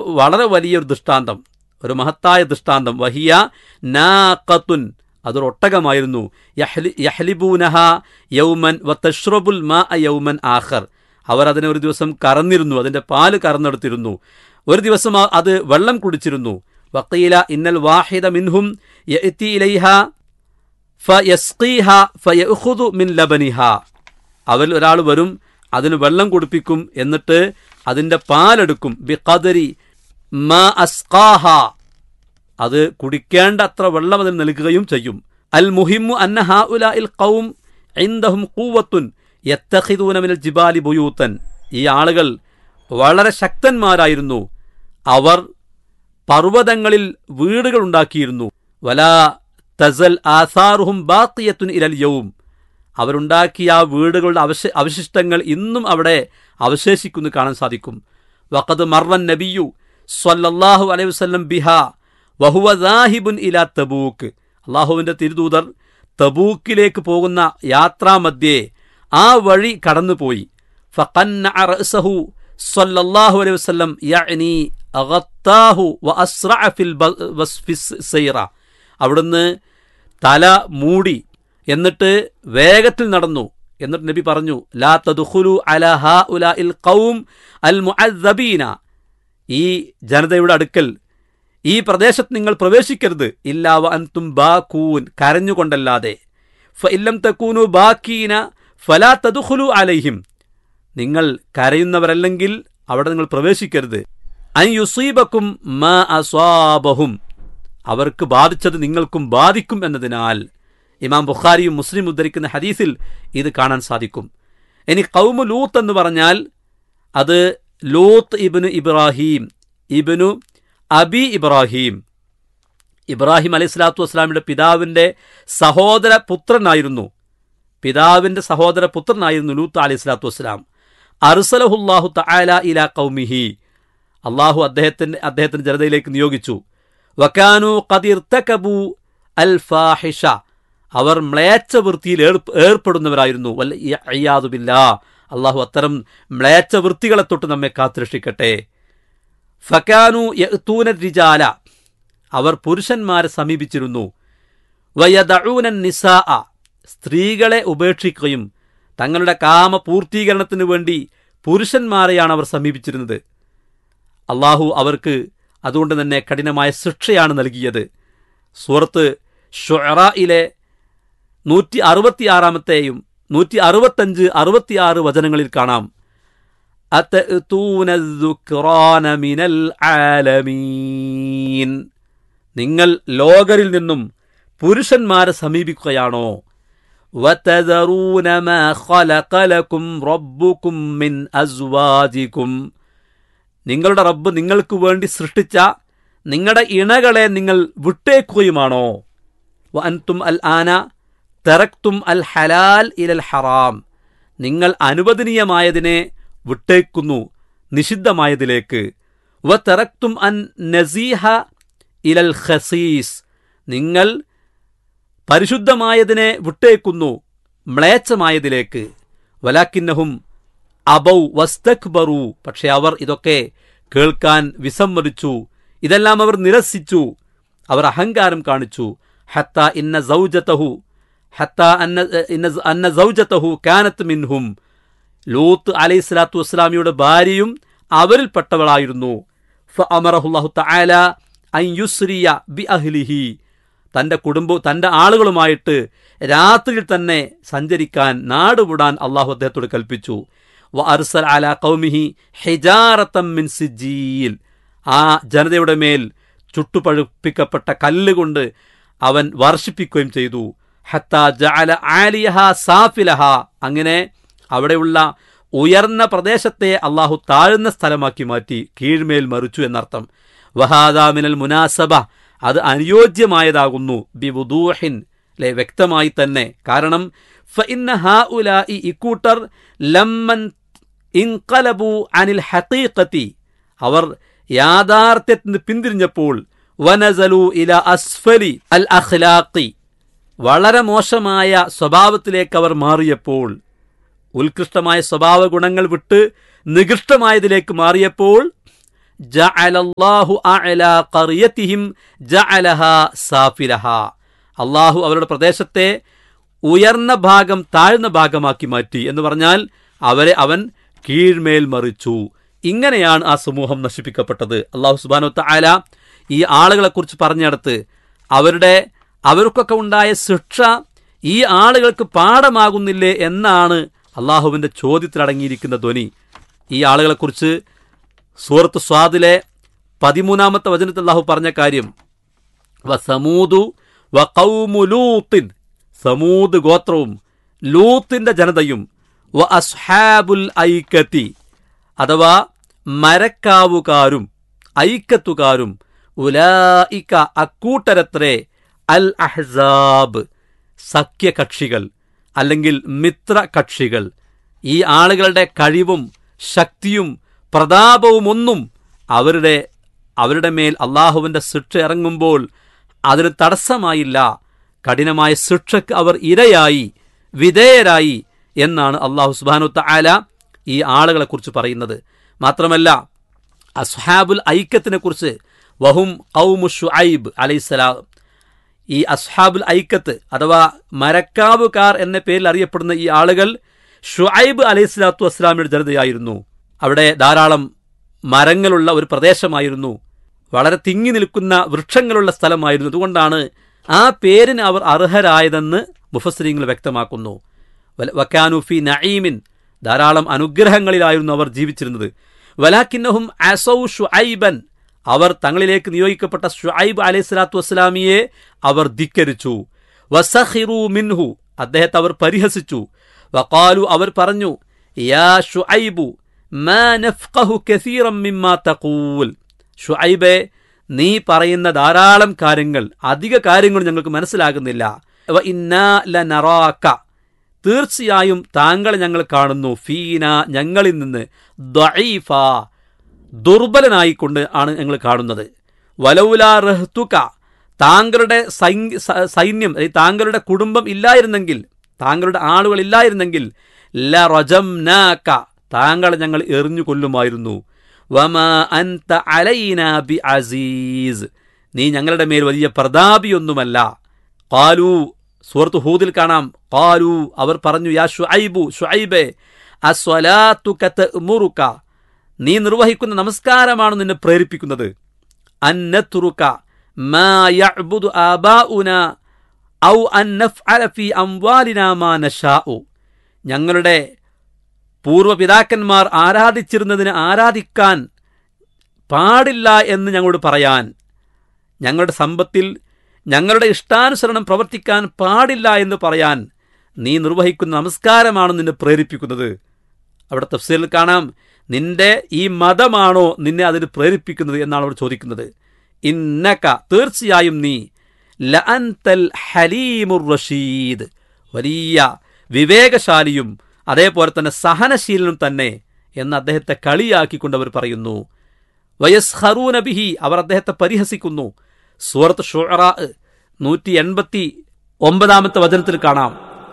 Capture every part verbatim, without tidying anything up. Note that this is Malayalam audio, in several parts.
വളരെ വലിയൊരു ദൃഷ്ടാന്തം, ഒരു മഹത്തായ ദൃഷ്ടാന്തം. വഹിയ നാഖത്തുൻ, അതൊരു ഒട്ടകമായിരുന്നു. യഹ്ലി യഹ്ലിബൂനഹ യൗമൻ വതശ്റബുൽ മാഅ യൗമൻ ആഖർ. അവർ അതിനെ ഒരു ദിവസം കറന്നിരുന്നു, അതിൻ്റെ പാല് കറന്നെടുത്തിരുന്നു, ഒരു ദിവസം അത് വെള്ളം കുടിച്ചിരുന്നു. വഖീല ഇന്നൽ വാഹിദ മിൻഹും യഅതി ഇലൈഹ ഫയസ്ഖീഹ ഫയഖുദു മിൻ ലബനിഹ. അവരിൽ ഒരാൾ വരും, അതിന് വെള്ളം കുടിപ്പിക്കും, എന്നിട്ട് അതിൻ്റെ പാലെടുക്കും. ബിഖദരി മാ അസ്ഖാഹ, അത് കുടിക്കേണ്ട അത്ര വെള്ളം അതിന് നൽകുകയും ചെയ്യും. അൽ മുഹിമ്മു അന്ന ഹഉലാഇൽ ഖൗം ഇൻദഹും ഖുവ്വത്തുൻ യത്തഖിദൂന മിനൽ ജിബാലി ബുയൂതൻ. ഈ ആളുകൾ വളരെ ശക്തന്മാരായിരുന്നു, അവർ പർവ്വതങ്ങളിൽ വീടുകൾ ഉണ്ടാക്കിയിരുന്നു. വലാ തസൽ ആസാറുഹും ബാഖിയത്തുൻ ഇലൽ യൗം. അവരുണ്ടാക്കിയ ആ വീടുകളുടെ അവശ അവശിഷ്ടങ്ങൾ ഇന്നും അവിടെ അവശേഷിക്കുന്നു കാണാൻ സാധിക്കും. വഖദ് മർറൻ നബിയു സ്വല്ലല്ലാഹു അലൈഹി വസല്ലം ബിഹാ വഹുവ ദാഹിബുൻ ഇലാ തബൂക്ക്. അള്ളാഹുവിൻ്റെ തിരുദൂതർ തബൂക്കിലേക്ക് പോകുന്ന യാത്രാമധ്യേ ആ വഴി കടന്നുപോയി. ഫഖന്നഅ റഅസഹു സ്വല്ലല്ലാഹു അലൈഹി വസല്ലം യഅനി അഗത്താഹു വഅസ്റഅ ഫിൽ സൈറ. അവിടുന്ന് തല മൂടി, എന്നിട്ട് വേഗത്തിൽ നടന്നു. എന്നിട്ട് നബി പറഞ്ഞു, ലാ തദ്ഖുലു അലാ ഹഉലാഇൽ ഖൗം അൽ മുഅദ്ദബീന. ഈ ജനതയുടെ അടുക്കൽ, ഈ പ്രദേശത്ത് നിങ്ങൾ പ്രവേശിക്കരുത്. ഇല്ലാ വ അൻതും ബാകൂൻ, കരഞ്ഞുകൊണ്ടല്ലാതെ. ഫഇല്ലം തകൂനു ബാക്കീന ഫലാ തദ്ഖുലു അലൈഹിം. നിങ്ങൾ കരയുന്നവരല്ലെങ്കിൽ അവിടെ നിങ്ങൾ പ്രവേശിക്കരുത്. അൻ യുസീബക്കും മാ അസ്വാബഹും, അവർക്ക് ബാധിച്ചത് നിങ്ങൾക്കും ബാധിക്കും എന്നതിനാൽ. ഇമാം ബുഖാരിയും മുസ്ലിം ഉദ്ധരിക്കുന്ന ഹദീസിൽ ഇത് കാണാൻ സാധിക്കും. ഇനി ഖൗമു ലൂത്ത് എന്ന് പറഞ്ഞാൽ അത് ലൂത്ത് ഇബ്നു ഇബ്രാഹിം ഇബ്നു അബി ഇബ്രാഹിം, ഇബ്രാഹിം അലൈഹി സ്വലാത്തു വസ്സലാമിയുടെ പിതാവിൻ്റെ സഹോദര പുത്രനായിരുന്നു. പിതാവിൻ്റെ സഹോദര പുത്രനായിരുന്നു ലൂത്ത് അലൈഹി സ്വലാത്തു വസ്സലാം. അർസലഹുല്ലാഹു തആല ഇലാ ഖൗമിഹി, അള്ളാഹു അദ്ദേഹത്തിൻ്റെ അദ്ദേഹത്തിൻ്റെ ജനതയിലേക്ക് നിയോഗിച്ചു. വകാനു ഖദ് ഇർതകബു അൽ ഫാഹിഷ, അവർ മ്ലേച്ഛ വൃത്തിയിൽ ഏർപ്പെടുന്നവരായിരുന്നു. വൽഇയാദു ബില്ലാഹ്, അള്ളാഹു അത്തരം മ്ലേച്ഛ വൃത്തികളെ തൊട്ട് നമ്മെ കാത്തുരക്ഷിക്കട്ടെ. ഫകാനു യഅ്തൂന റിജാല, അവർ പുരുഷന്മാരെ സമീപിച്ചിരുന്നു. വയദഊന നിസാഅ, സ്ത്രീകളെ ഉപേക്ഷിക്കുകയും തങ്ങളുടെ കാമ പൂർത്തീകരണത്തിന് വേണ്ടി പുരുഷന്മാരെയാണ് അവർ സമീപിച്ചിരുന്നത്. അള്ളാഹു അവർക്ക് അതുകൊണ്ട് തന്നെ കഠിനമായ ശിക്ഷയാണ് നൽകിയത്. സൂറത്ത് ശുഅറയിലെ നൂറ്റി അറുപത്തി ആറാമത്തെയും നൂറ്റി അറുപത്തഞ്ച് അറുപത്തിയാറ് വചനങ്ങളിൽ കാണാം, അതഅ്തൂന ദുക്റാന മിനൽ ആലമീൻ, നിങ്ങൾ ലോകരിൽ നിന്നും പുരുഷന്മാരെ സമീപിക്കുകയാണോ? വതദറൂന മാ ഖലഖ ലക്കും റബ്ബുക്കും മിൻ അസ്വാജിക്കും, നിങ്ങളുടെ റബ്ബ് നിങ്ങൾക്ക് വേണ്ടി സൃഷ്ടിച്ച നിങ്ങളുടെ ഇണകളെ നിങ്ങൾ വിട്ടേക്കുകയുമാണോ? വ അൻതും അൽ ആന തറക്തും അൽ ഹലാൽ ഇലൽ ഹറാം, നിങ്ങൾ അനുവദനീയമായതിനെ വിട്ടേക്കുന്നു നിഷിദ്ധമായതിലേക്ക്. വ തറക്തും അൻ നസീഹ ഇലൽ ഖസീസ്, നിങ്ങൾ പരിശുദ്ധമായതിനെ വിട്ടേക്കുന്നു മ്ലേച്ഛമായതിലേക്ക്. വലാക്കിന്നഹും അബൗ വസ്തക്ബറു, പക്ഷെ അവർ ഇതൊക്കെ കേൾക്കാൻ വിസമ്മതിച്ചു, ഇതെല്ലാം അവർ നിരസിച്ചു, അവർ അഹങ്കാരം കാണിച്ചു. ഹത്ത ഇന്ന സൗജതഹു ഹത്ത അന്ന ഇന്ന അന്ന സൗജതഹു കാനത്ത് മിൻഹും, ലൂത്ത് അലൈഹി സ്വലാത്തു വസ്സലാമിയുടെ ഭാര്യയും അവരിൽപ്പെട്ടവളായിരുന്നു. ഫഅമറഹുല്ലാഹു തആല അൻ യുസ്രിയ ബി അഹ്ലിഹി, തൻ്റെ കുടുംബവും തൻ്റെ ആളുകളുമായിട്ട് രാത്രിയിൽ തന്നെ സഞ്ചരിക്കാൻ, നാടുവിടാൻ അള്ളാഹു അദ്ദേഹത്തോട് കൽപ്പിച്ചു. വ അർസൽ അലാ ഖൗമിഹി ഹിജാറത്തം മിൻ സിജീൽ, ആ ജനതയുടെ മേൽ ചുട്ടുപഴുപ്പിക്കപ്പെട്ട കല്ലുകൊണ്ട് അവൻ വർഷിപ്പിക്കുകയും ചെയ്തു. ഹത്താ ജഅല ആലിയഹ സാഫിലഹ, അങ്ങനെ അവിടെയുള്ള ഉയർന്ന പ്രദേശത്തെ അള്ളാഹു താഴ്ന്ന സ്ഥലമാക്കി മാറ്റി, കീഴ്മേൽ മറിച്ചു എന്നർത്ഥം. വഹാദാ മിനൽ മുനാസബ, അത് അനുയോജ്യമായതാകുന്നു. ബിവുദൂഹിൻ, അല്ലെ, വ്യക്തമായി തന്നെ. കാരണം ഫഇന്ന ഹഉലാഇ, ഇക്കൂട്ടർ ലമ്മൻ ഇൻഖലബു അനിൽ ഹഖീഖതി, അവർ യാഥാർത്ഥ്യത്തിൽ നിന്ന് പിന്തിരിഞ്ഞപ്പോൾ, വനസലു ഇല അസ്ഫലി അൽ അഖ്ലാഖി, വളരെ മോശമായ സ്വഭാവത്തിലേക്ക് അവർ മാറിയപ്പോൾ, ഉത്കൃഷ്ടമായ സ്വഭാവ ഗുണങ്ങൾ വിട്ട് നികൃഷ്ടമായതിലേക്ക് മാറിയപ്പോൾ, ജഅലല്ലാഹു അഅലാ ഖറിയതിഹിം ജഅലഹാ സാഫിലഹാ. അള്ളാഹു അവരുടെ പ്രദേശത്തെ ഉയർന്ന ഭാഗം താഴ്ന്ന ഭാഗമാക്കി മാറ്റി എന്ന് പറഞ്ഞാൽ അവരെ അവൻ കീഴ്മേൽ മറിച്ചു. ഇങ്ങനെയാണ് ആ സമൂഹം നശിപ്പിക്കപ്പെട്ടത്. അള്ളാഹു സുബ്ഹാനഹു വതആല ഈ ആളുകളെക്കുറിച്ച് പറഞ്ഞിടത്ത് അവരുടെ അവർക്കൊക്കെ ഉണ്ടായ ശിക്ഷ ഈ ആളുകൾക്ക് പാഠമാകുന്നില്ലേ എന്നാണ് അള്ളാഹുവിൻ്റെ ചോദ്യത്തിലടങ്ങിയിരിക്കുന്ന ധ്വനി. ഈ ആളുകളെക്കുറിച്ച് സൂറത്ത് സ്വാദിലെ പതിമൂന്നാമത്തെ വചനത്തിൽ അള്ളാഹു പറഞ്ഞ കാര്യം, വസമൂദു വഖൗമു ലൂത്തിൻ, സമൂദ് ഗോത്രവും ലൂത്തിന്റെ ജനതയും, വ അസ്ഹാബുൽ ഐക്കത്തി അഥവാ മരക്കാവുകാരും ഐക്കത്തുകാരും, ഉലായിക അക്കൂട്ടരത്രേ അൽ അഹ്സാബ് സഖ്യകക്ഷികൾ അല്ലെങ്കിൽ മിത്ര കക്ഷികൾ. ഈ ആളുകളുടെ കഴിവും ശക്തിയും പ്രതാപവുമൊന്നും അവരുടെ അവരുടെ മേൽ അള്ളാഹുവിൻ്റെ ശിക്ഷ ഇറങ്ങുമ്പോൾ അതിന് തടസ്സമായില്ല. കഠിനമായ ശിക്ഷയ്ക്ക് അവർ ഇരയായി വിധേയരായി എന്നാണ് അള്ളാഹു സുബ്ഹാനഹു വതആല ഈ ആളുകളെക്കുറിച്ച് പറയുന്നത്. മാത്രമല്ല അസ്ഹാബുൽ ഐക്കത്തിനെ കുറിച്ച്, വഹും ഖൗമു ശുഐബ് അലൈഹിസ്സലാം, ഈ അസ്ഹാബുൽ ഐക്കത്ത് അഥവാ മരക്കാവുകാർ എന്ന പേരിൽ അറിയപ്പെടുന്ന ഈ ആളുകൾ ശുഐബ് അലൈഹിസ്സലാത്തു വസ്സലാമിയുടെ ജനതയായിരുന്നു. അവിടെ ധാരാളം മരങ്ങളുള്ള ഒരു പ്രദേശമായിരുന്നു, വളരെ തിങ്ങി നിൽക്കുന്ന വൃക്ഷങ്ങളുള്ള സ്ഥലമായിരുന്നു. അതുകൊണ്ടാണ് ആ പേരിന് അവർ അർഹരായതെന്ന് മുഫസ്സിരീങ്ങൾ വ്യക്തമാക്കുന്നു. വകാനു ഫീ നഈമിൻ, ധാരാളം അനുഗ്രഹങ്ങളിലായിരുന്നു അവർ ജീവിച്ചിരുന്നത്. വലാകിന്നഹും അസൗ ശുഐബൻ, അവർ തങ്ങളിലേക്ക് നിയോഗിക്കപ്പെട്ട ശുഐബ് അലൈഹിസ്സലാത്തു വസ്സലാമിയെ അവർ ധിക്കരിച്ചു. വസഖിറു മിൻഹു, അദ്ദേഹത്തെ അവർ പരിഹസിച്ചു. വഖാലു, അവർ പറഞ്ഞു, യാ ശുഐബു മാ നഫ്ഖഹു കസീറൻ മിമ്മാ തഖൂൽ, ശുഐബേ നീ പറയുന്ന ധാരാളം കാര്യങ്ങൾ, അധിക കാര്യങ്ങൾ ഞങ്ങൾക്ക് മനസ്സിലാകുന്നില്ല. വ ഇന്നാ ലനറാക, തീർച്ചയായും താങ്കളെ ഞങ്ങൾ കാണുന്നു, ഫീന ഞങ്ങളിൽ നിന്ന്, ദഈഫ ദുർബലനായിക്കൊണ്ട് ആണ് ഞങ്ങൾ കാണുന്നത്. വലൗലാ റഹ്തുക, താങ്കളുടെ സൈന്യം താങ്കളുടെ കുടുംബം ഇല്ലായിരുന്നെങ്കിൽ, താങ്കളുടെ ആളുകൾ ഇല്ലായിരുന്നെങ്കിൽ, ല റജംനാക, താങ്കളെ ഞങ്ങൾ എറിഞ്ഞു കൊല്ലുമായിരുന്നു. വമാ അൻത അലൈനാ ബി അസീസ്, നീ ഞങ്ങളുടെ മേൽ വലിയ പ്രതാപിയൊന്നുമല്ല. ഖാലു, സൂറത്ത് ഹൂദിൽ കാണാം, ഖാലു അവർ പറഞ്ഞു, യാ ശുഐബു, ശുഐബേ അസ്വലാത്തുക തഅ്മുറുക, നീ നിർവഹിക്കുന്ന നമസ്കാരമാണ് നിന്നെ പ്രേരിപ്പിക്കുന്നത്. അന്നത്റുക മാ യഅ്ബുദു ആബാഉനാ ഔ അൻ നഫ്അല ഫീ അംവാലിനാ മാ നശാഉ, ഞങ്ങളുടെ പൂർവ്വപിതാക്കന്മാർ ആരാധിച്ചിരുന്നതിന് ആരാധിക്കാൻ പാടില്ല എന്ന് ഞങ്ങളോട് പറയാൻ, ഞങ്ങളുടെ സമ്പത്തിൽ ഞങ്ങളുടെ ഇഷ്ടാനുസരണം പ്രവർത്തിക്കാൻ പാടില്ല എന്ന് പറയാൻ നീ നിർവഹിക്കുന്ന നമസ്കാരമാണ് നിന്നെ പ്രേരിപ്പിക്കുന്നത്. അവിടെ തഫ്സീറിൽ കാണാം, നിന്റെ ഈ മതമാണോ നിന്നെ അതിന് പ്രേരിപ്പിക്കുന്നത് എന്നാണ് അവർ ചോദിക്കുന്നത്. ഇന്നക, തീർച്ചയായും നീ, ലഅൻതൽ ഹലീമുർ റഷീദ്, വലിയ വിവേകശാലിയും അതേപോലെ തന്നെ സഹനശീലനും തന്നെ എന്ന് അദ്ദേഹത്തെ കളിയാക്കിക്കൊണ്ട് അവർ പറയുന്നു. വയസ്ഖറൂന ബിഹി, അവർ അദ്ദേഹത്തെ പരിഹസിക്കുന്നു. സൂറത്ത് ശുഅറാ നൂറ്റി എൺപത്തി ഒമ്പതാമത്തെ വചനത്തിൽ കാണാം,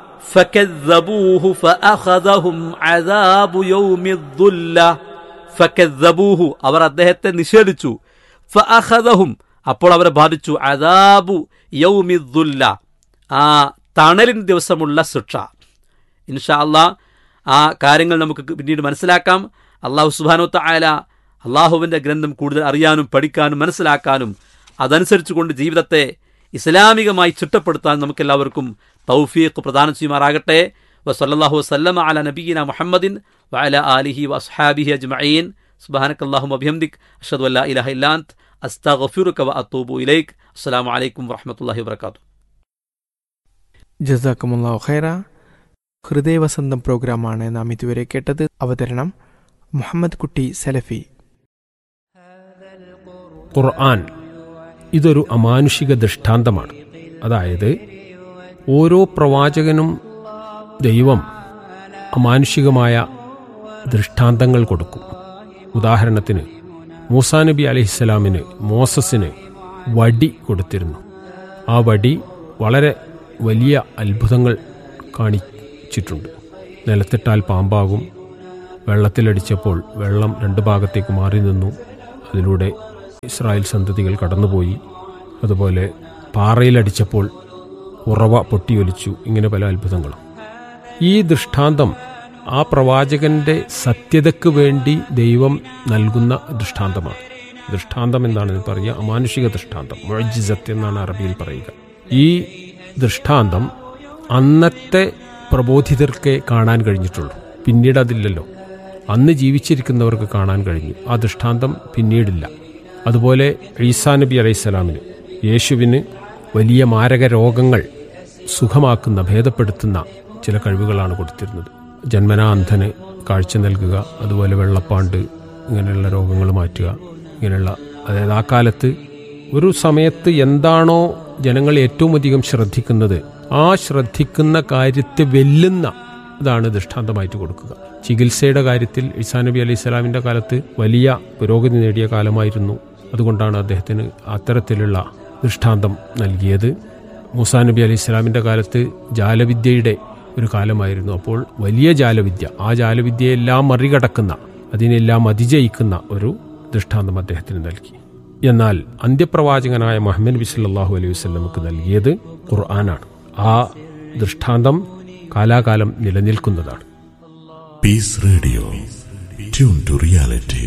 ഫകദ്ദബൂഹു ഫഅഖദഹും അദാബു യൗമിദ്ദുല്ല, ഫകദ്ദബൂഹു, അവർ അദ്ദേഹത്തെ നിഷേധിച്ചു. ഫഅഖദഹും, അപ്പോൾ അവരെ ബാധിച്ചു. അദാബു യൗമിദ്ദുല്ല, ആ തണലിന് ദിവസമുള്ള ശിക്ഷ. ഇൻഷാ അല്ലാഹ് ആ കാര്യങ്ങൾ നമുക്ക് പിന്നീട് മനസ്സിലാക്കാം. അല്ലാഹു സുബ്ഹാനഹു വതആല അള്ളാഹുവിൻ്റെ ഗ്രന്ഥം കൂടുതൽ അറിയാനും പഠിക്കാനും മനസ്സിലാക്കാനും അതനുസരിച്ച് കൊണ്ട് ജീവിതത്തെ ഇസ്ലാമികമായി ചിട്ടപ്പെടുത്താൻ നമുക്കെല്ലാവർക്കും തൗഫീഖ് പ്രദാനം ചെയ്യുമാറാകട്ടെ. വസല്ലല്ലാഹു വസല്ലമ അലാ നബിയിന മുഹമ്മദിൻ വഅലാ ആലിഹി വഅസ്ഹാബിഹി അജ്മഈൻ. സുബ്ഹാനക്കല്ലാഹുമ്മ വബിഹംദിക അഷ്ഹദു അല്ലാ ഇലാഹ ഇല്ലാ അൻത അസ്തഗ്ഫിറുക വഅതൂബു ഇലൈക്. അസ്സലാമു അലൈക്കും വറഹ്മത്തുള്ളാഹി വബറകാതുഹു. ജസാക്കുമുല്ലാഹു ഖൈറ. ഹൃദയവസന്തം പ്രോഗ്രാമാണ് നാം ഇതുവരെ കേട്ടത്. അവതരണം മുഹമ്മദ് കുട്ടി സലഫി. ഖുർആൻ ഇതൊരു അമാനുഷിക ദൃഷ്ടാന്തമാണ്. അതായത് ഓരോ പ്രവാചകനും ദൈവം അമാനുഷികമായ ദൃഷ്ടാന്തങ്ങൾ കൊടുക്കും. ഉദാഹരണത്തിന് മൂസാ നബി അലൈഹിസ്സലാമിന് മോസസിന് വടി കൊടുത്തിരുന്നു. ആ വടി വളരെ വലിയ അത്ഭുതങ്ങൾ കാണിച്ചിട്ടുണ്ട്. നിലത്തിട്ടാൽ പാമ്പാകും, വെള്ളത്തിലടിച്ചപ്പോൾ വെള്ളം രണ്ട് ഭാഗത്തേക്ക് മാറി നിന്നു, അതിലൂടെ ഇസ്രായേൽ സന്തതികൾ കടന്നുപോയി. അതുപോലെ പാറയിലടിച്ചപ്പോൾ ഉറവ പൊട്ടിയൊലിച്ചു. ഇങ്ങനെ പല അത്ഭുതങ്ങളും. ഈ ദൃഷ്ടാന്തം ആ പ്രവാചകന്റെ സത്യതയ്ക്ക് വേണ്ടി ദൈവം നൽകുന്ന ദൃഷ്ടാന്തമാണ്. ദൃഷ്ടാന്തം എന്താണെന്ന് പറയുക, അമാനുഷിക ദൃഷ്ടാന്തം, മുഅ്ജിസത്ത് എന്നാണ് അറബിയിൽ പറയുക. ഈ ദൃഷ്ടാന്തം അന്നത്തെ പ്രബോധിതർക്കേ കാണാൻ കഴിഞ്ഞിട്ടുള്ളൂ. പിന്നീട് അതില്ലല്ലോ. അന്ന് ജീവിച്ചിരിക്കുന്നവർക്ക് കാണാൻ കഴിഞ്ഞു. ആ ദൃഷ്ടാന്തം പിന്നീടില്ല. അതുപോലെ ഈസാ നബി അലൈഹിസ്സലാമിന്, യേശുവിന് വലിയ മാരക രോഗങ്ങൾ സുഖമാക്കുന്ന, ഭേദപ്പെടുത്തുന്ന ചില കഴിവുകളാണ് കൊടുത്തിരുന്നത്. ജന്മനാ അന്ധന് കാഴ്ച നൽകുക, അതുപോലെ വെള്ളപ്പാണ്ട്, ഇങ്ങനെയുള്ള രോഗങ്ങൾ മാറ്റുക, ഇങ്ങനെയുള്ള. അതായത് ആ കാലത്ത് ഒരു സമയത്ത് എന്താണോ ജനങ്ങൾ ഏറ്റവും അധികം ശ്രദ്ധിക്കുന്നത്, ആ ശ്രദ്ധിക്കുന്ന കാര്യത്തെ വെല്ലുന്ന ഇതാണ് ദൃഷ്ടാന്തമായിട്ട് കൊടുക്കുക. ചികിത്സയുടെ കാര്യത്തിൽ ഈസാ നബി അലൈഹി സ്വലാമിൻ്റെ കാലത്ത് വലിയ പുരോഗതി നേടിയ കാലമായിരുന്നു. അതുകൊണ്ടാണ് അദ്ദേഹത്തിന് അത്തരത്തിലുള്ള ദൃഷ്ടാന്തം നൽകിയത്. മൂസാ നബി അലൈഹി സ്വലാമിൻ്റെ കാലത്ത് ജാലവിദ്യയുടെ ഒരു കാലമായിരുന്നു. അപ്പോൾ വലിയ ജാലവിദ്യ, ആ ജാലവിദ്യയെല്ലാം മറികടക്കുന്ന, അതിനെല്ലാം അതിജയിക്കുന്ന ഒരു ദൃഷ്ടാന്തം അദ്ദേഹത്തിന് നൽകി. എന്നാൽ അന്ത്യപ്രവാചകനായ മുഹമ്മദ് നബി സല്ലല്ലാഹു അലൈഹി വസല്ലമക്ക് നൽകിയത് ഖുർആനാണ്. ആ ദൃഷ്ടാന്തം കാലാകാലം നിലനിൽക്കുന്നതാണ്. Piece radio, tune to reality.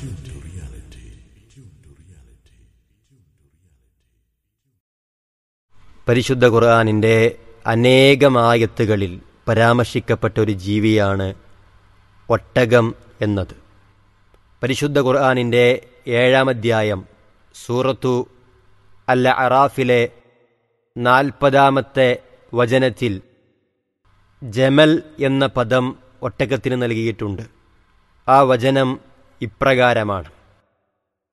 പരിശുദ്ധ ഖുർആനിൻ്റെ അനേകമായത്തുകളിൽ പരാമർശിക്കപ്പെട്ട ഒരു ജീവിയാണ് ഒട്ടകം എന്നത്. പരിശുദ്ധ ഖുർആനിൻ്റെ ഏഴാം അധ്യായം സൂറത്തു അൽ അറാഫിലെ നാൽപ്പതാമത്തെ വചനത്തിൽ ജമൽ എന്ന പദം ഒട്ടകത്തിന് നൽകിയിട്ടുണ്ട്. ആ വചനം ഇപ്രകാരമാണ്: